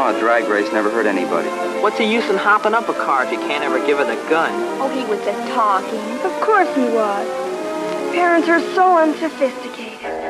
a drag race never hurt anybody. What's the use in hopping up a car if you can't ever give it a gun? Oh, he was just talking. Of course he was. Parents are so unsophisticated.